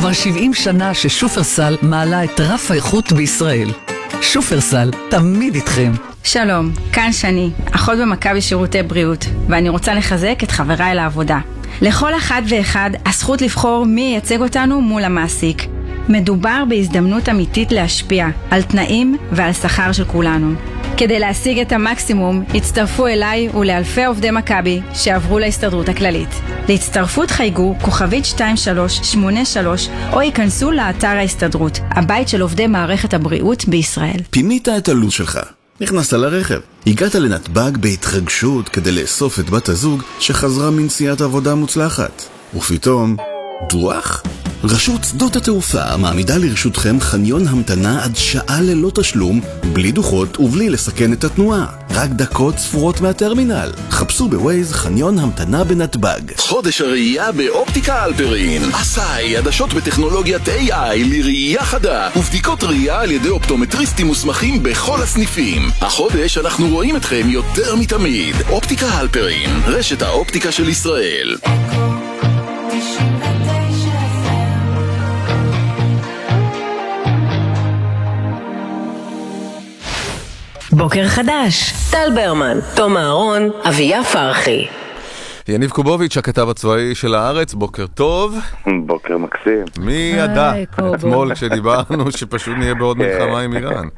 כבר 70 שנה ששופרסל מעלה את רף האיכות בישראל. שופרסל, תמיד איתכם. שלום, כאן שני, אחות במכבי שירותי בריאות, ואני רוצה לחזק את חבריי לעבודה. לכל אחד ואחד הזכות לבחור מי ייצג אותנו מול המעסיק. מדובר בהזדמנות אמיתית להשפיע על תנאים ועל שכר של כולנו. כדי להשיג את המקסימום, הצטרפו אליי ולאלפי עובדי מכבי שעברו להסתדרות הכללית. להצטרפות חייגו כוכבית 2383 או ייכנסו לאתר ההסתדרות, הבית של עובדי מערכת הבריאות בישראל. פינית את הלו"ז שלך, נכנסת לרכב, הגעת לנתב"ג בהתרגשות כדי לאסוף את בת הזוג שחזרה מנסיעת עבודה מוצלחת. ופתאום, דוח? רשות שדות התעופה מעמידה לרשותכם חניון המתנה עד שעה ללא תשלום, בלי דוחות ובלי לסכן את התנועה. רק דקות ספורות מהטרמינל. חפשו בווייז חניון המתנה בנתב"ג. חודש הראייה באופטיקה אלפרין. עשאי, עדשות בטכנולוגיית AI לראייה חדה ובדיקות ראייה על ידי אופטומטריסטים מוסמכים בכל הסניפים. החודש אנחנו רואים אתכם יותר מתמיד. אופטיקה אלפרין, רשת האופטיקה של ישראל. בוקר חדש, טל ברמן, תום אהרון, אביה פרחי. יניב קובוביץ', הכתב הצבאי של הארץ, בוקר טוב. בוקר מקסים. מי ידע אתמול כשדיברנו שפשוט נהיה בעוד מלחמה עם איראן?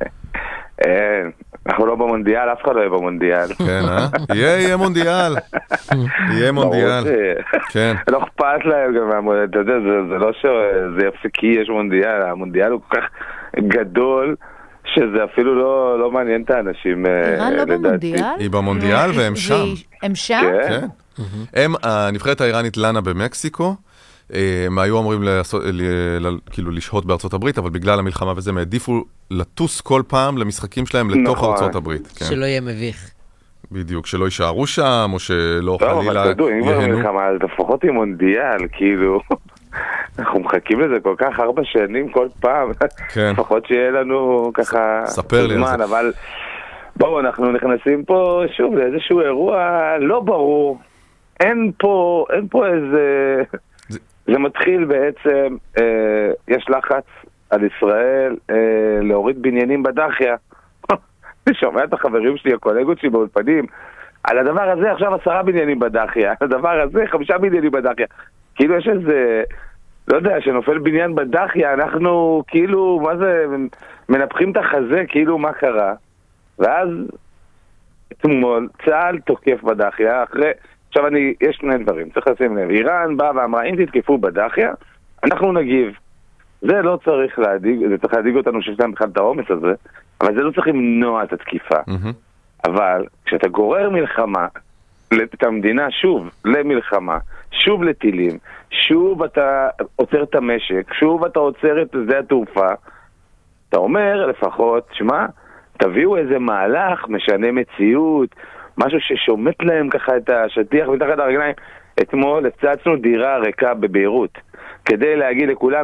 אנחנו לא במונדיאל, אף אחד לא יהיה במונדיאל. כן, יהיה מונדיאל. יהיה מונדיאל. כן. לא אכפת להם גם מהמונדיאל, אתה יודע, זה לא שזה יפסיק כי יש מונדיאל, המונדיאל הוא כל כך גדול שזה אפילו לא מעניין את האנשים. איראן לא במונדיאל? היא במונדיאל והם שם. הם שם? כן. הנבחרת האיראנית לנה במקסיקו, הם היו אמורים כאילו לשהות בארצות הברית, אבל בגלל המלחמה וזה, הם העדיפו לטוס כל פעם למשחקים שלהם לתוך ארצות הברית. שלא יהיה מביך. בדיוק, שלא יישארו שם, או שלא חלילה אבל תדעו, אם כבר מלחמה, אז לפחות עם מונדיאל, כאילו אנחנו מחכים לזה כל כך 4 שנים כל פעם, לפחות שיהיה לנו ככה זמן, אבל בואו, אנחנו נכנסים פה שוב לאיזשהו אירוע לא ברור, אין פה איזה, זה מתחיל בעצם, יש לחץ על ישראל להוריד בניינים בדחיה. אני שומע את החברים שלי, הקולגות שלי באולפנים, על הדבר הזה עכשיו 10 בניינים בדחיה, על הדבר הזה 5 בניינים בדחיה, כאילו יש איזה, לא יודע, שנופל בניין בדחיה, אנחנו כאילו, מה זה, מנפחים את החזה, כאילו מה קרה, ואז אתמול צה"ל תוקף בדחיה, עכשיו יש 2 דברים, צריך לשים לב, איראן באה ואמרה, אם תתקפו בדחיה, אנחנו נגיב. זה לא צריך להדיג, זה צריך להדיג אותנו שיש להם בכלל את העומס הזה, אבל זה לא צריך למנוע את התקיפה. אבל כשאתה גורר מלחמה, את המדינה שוב למלחמה, שוב לטילים, שוב אתה עוצר את המשק, שוב אתה עוצר את שדה התעופה, אתה אומר לפחות, שמה, תביאו איזה מהלך, משנה מציאות, משהו ששומט להם ככה את השטיח מתחת הרגליים. אתמול הפצצנו דירה ריקה בביירות, כדי להגיד לכולם